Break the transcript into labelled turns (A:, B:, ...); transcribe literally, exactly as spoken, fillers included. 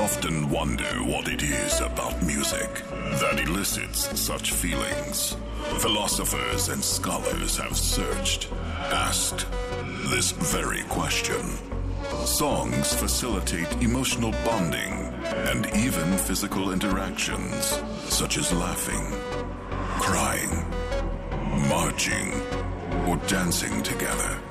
A: often wonder what it is about music that elicits such feelings. Philosophers and scholars have searched, asked this very question. Songs facilitate emotional bonding and even physical interactions, such as laughing, crying, marching, or dancing together.